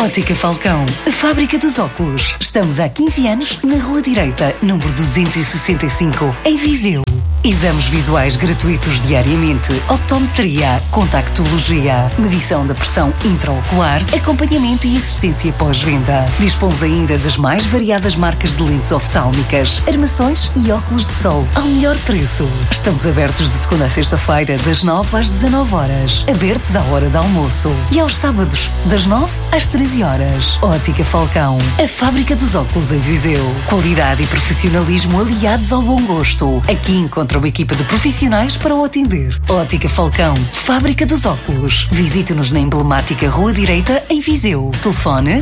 Ótica Falcão, a fábrica dos óculos. Estamos há 15 anos na Rua Direita, número 265, em Viseu. Exames visuais gratuitos diariamente, optometria, contactologia, medição da pressão intraocular, acompanhamento e assistência pós-venda. Dispomos ainda das mais variadas marcas de lentes oftálmicas, armações e óculos de sol ao melhor preço. Estamos abertos de segunda a sexta-feira, das 9 às 19 horas. Abertos à hora de almoço. E aos sábados, das 9 às 13 horas. Ótica Falcão, a fábrica dos óculos em Viseu. Qualidade e profissionalismo aliados ao bom gosto. Aqui encontra uma equipa de profissionais para o atender. Ótica Falcão, fábrica dos óculos. Visite-nos na emblemática Rua Direita, em Viseu. Telefone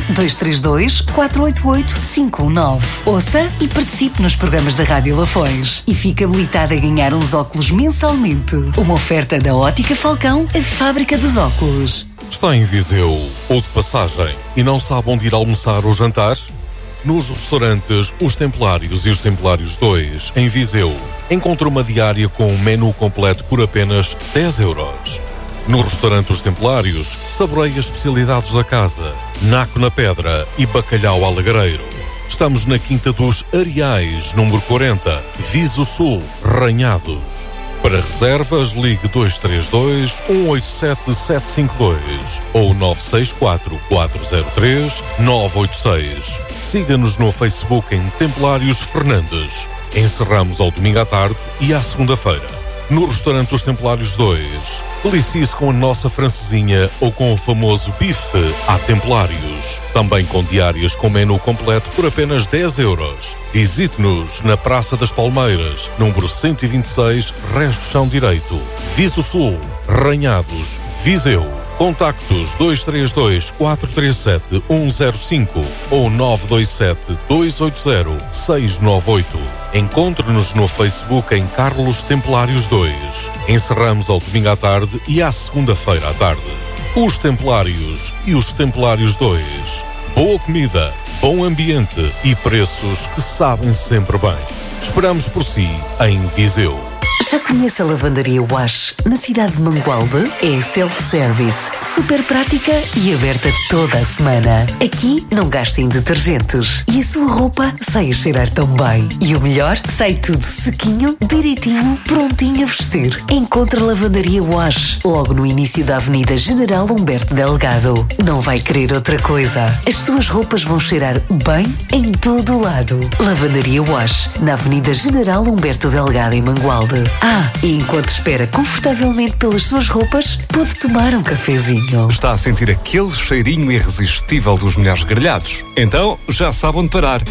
232-488-519. Ouça e participe nos programas da Rádio Lafões. E fique habilitado a ganhar uns óculos mensalmente. Uma oferta da Ótica Falcão, a fábrica dos óculos. Está em Viseu ou de passagem e não sabe onde ir almoçar ou jantar? Nos restaurantes Os Templários e Os Templários 2, em Viseu, encontra uma diária com um menu completo por apenas 10 euros. No restaurante Os Templários, saboreie as especialidades da casa, naco na pedra e bacalhau alagareiro. Estamos na Quinta dos Areais, número 40, Viso Sul, Ranhados. Para reservas, ligue 232-187-752 ou 964-403-986. Siga-nos no Facebook em Templários Fernandes. Encerramos ao domingo à tarde e à segunda-feira. No restaurante Os Templários 2, delicie-se com a nossa francesinha ou com o famoso bife à Templários. Também com diárias com menu completo por apenas 10 euros. Visite-nos na Praça das Palmeiras, número 126, Resto Chão Direito, Viso Sul, Ranhados, Viseu. Contactos 232-437-105 ou 927-280-698. Encontre-nos no Facebook em Carlos Templários 2. Encerramos ao domingo à tarde e à segunda-feira à tarde. Os Templários e os Templários 2. Boa comida, bom ambiente e preços que sabem sempre bem. Esperamos por si em Viseu. Já conhece a lavandaria Wash na cidade de Mangualde? É self-service, super prática e aberta toda a semana. Aqui não gasta em detergentes e a sua roupa sai a cheirar tão bem. E o melhor, sai tudo sequinho, direitinho, prontinho a vestir. Encontra a lavandaria Wash logo no início da Avenida General Humberto Delgado. Não vai querer outra coisa. As suas roupas vão cheirar bem em todo o lado. Lavandaria Wash, na Avenida General Humberto Delgado em Mangualde. E enquanto espera confortavelmente pelas suas roupas, pode tomar um cafezinho. Está a sentir aquele cheirinho irresistível dos melhores grelhados? Então já sabe onde parar.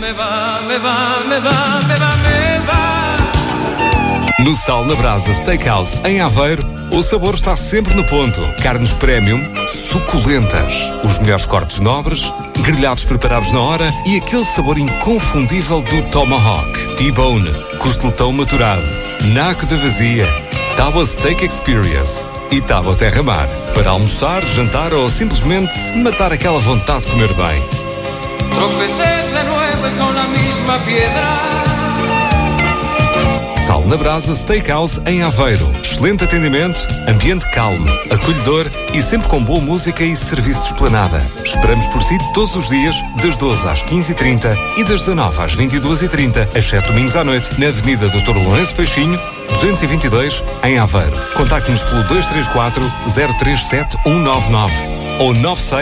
No Sal na Brasa Steakhouse, em Aveiro, o sabor está sempre no ponto. Carnes premium, suculentas, os melhores cortes nobres, grelhados preparados na hora e aquele sabor inconfundível do Tomahawk, T-bone, costeletão maturado, naco da vazia, Tábua Steak Experience e Tábua Terra Mar. Para almoçar, jantar ou simplesmente matar aquela vontade de comer bem. Tropecé de nuevo com a mesma pedra. Sal na Brasa Steakhouse em Aveiro. Excelente atendimento, ambiente calmo, acolhedor e sempre com boa música e serviço de esplanada. Esperamos por si todos os dias, das 12 às 15h30 e das 19 às 22h30, exceto domingos à noite, na Avenida Dr. Lourenço Peixinho, 222, em Aveiro. Contacte-nos pelo 234-037-199 ou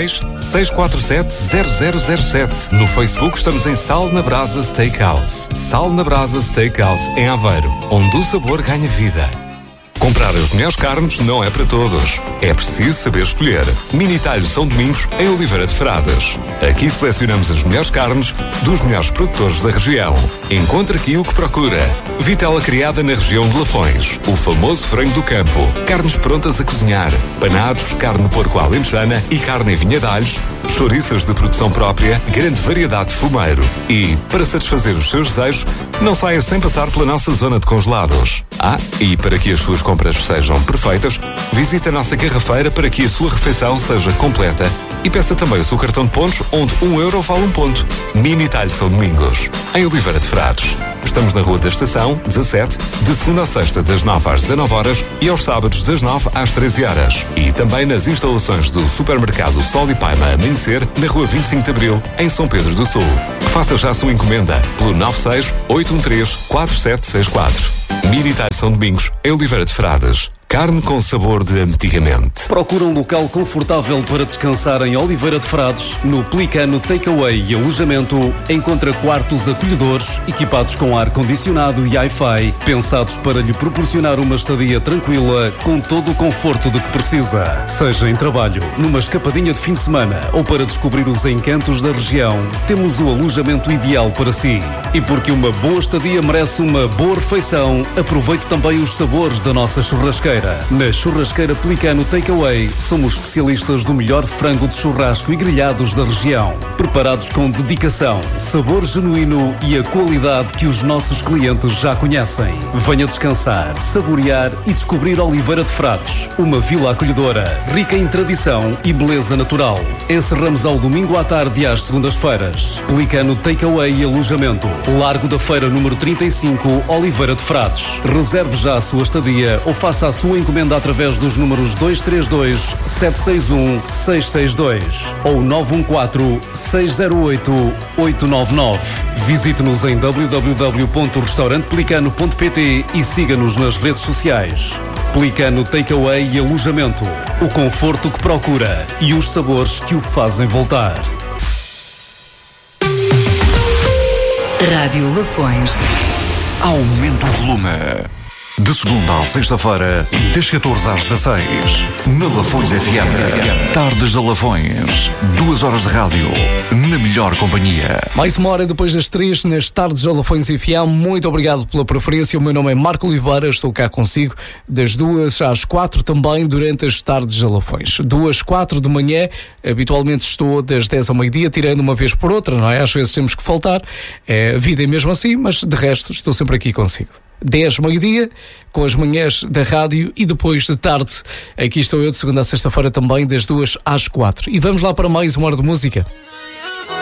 96-647-0007. No Facebook estamos em Sal na Brasa Steakhouse. Sal na Brasa Steakhouse em Aveiro, onde o sabor ganha vida. Comprar as melhores carnes não é para todos. É preciso saber escolher. Mini Talho São Domingos, em Oliveira de Frades. Aqui selecionamos as melhores carnes dos melhores produtores da região. Encontre aqui o que procura. Vitela criada na região de Lafões. O famoso frango do campo. Carnes prontas a cozinhar. Panados, carne de porco alentejana e carne em vinha de alhos. Chouriças de produção própria, grande variedade de fumeiro. E, para satisfazer os seus desejos, não saia sem passar pela nossa zona de congelados. E para que as suas compras sejam perfeitas, visite a nossa garrafeira para que a sua refeição seja completa E peça também o seu cartão de pontos, onde €1 vale 1 ponto. Mini Talho São Domingos, em Oliveira de Frades. Estamos na Rua da Estação, 17, de segunda a sexta, das 9 às 19 horas e aos sábados, das 9 às 13 horas. E também nas instalações do supermercado Sol e Paima Amanhecer, na Rua 25 de Abril, em São Pedro do Sul. Faça já a sua encomenda pelo 96-813-4764. Mini Talho São Domingos, em Oliveira de Frades. Carne com sabor de antigamente. Procura um local confortável para descansar em Oliveira de Frades. No Pelicano Takeaway e Alojamento encontra quartos acolhedores, equipados com ar-condicionado e Wi-Fi, pensados para lhe proporcionar uma estadia tranquila, com todo o conforto de que precisa. Seja em trabalho, numa escapadinha de fim de semana ou para descobrir os encantos da região, temos o alojamento ideal para si. E porque uma boa estadia merece uma boa refeição, aproveite também os sabores da nossa churrasqueira. Na Churrasqueira Pelicano Takeaway, somos especialistas do melhor frango de churrasco e grelhados da região. Preparados com dedicação, sabor genuíno e a qualidade que os nossos clientes já conhecem. Venha descansar, saborear e descobrir Oliveira de Frades, uma vila acolhedora, rica em tradição e beleza natural. Encerramos ao domingo à tarde e às segundas-feiras. Pelicano Takeaway e Alojamento, Largo da Feira número 35, Oliveira de Frades. Reserve já a sua estadia ou faça a sua encomenda através dos números 232-761-662 ou 914-608-899. Visite-nos em www.restaurantepelicano.pt e siga-nos nas redes sociais. Pelicano Takeaway e Alojamento. O conforto que procura e os sabores que o fazem voltar. Rádio Lafões. Aumenta o volume. De segunda à sexta-feira, das 14 às 16, na Lafões FM. Tardes da Lafões, 2 horas de rádio, na melhor companhia. Mais uma hora depois das 3, nas Tardes da Lafões FM. Muito obrigado pela preferência. O meu nome é Marco Oliveira, estou cá consigo das 2 às 4 também durante as Tardes da Lafões. 2, 4 de manhã, habitualmente estou das 10 ao meio-dia, tirando uma vez por outra, não é? Às vezes temos que faltar. A vida é mesmo assim, mas de resto estou sempre aqui consigo. 10, meio-dia, com as manhãs da rádio e depois de tarde. Aqui estou eu de segunda a sexta-feira também, das 2 às 4. E vamos lá para mais uma hora de música.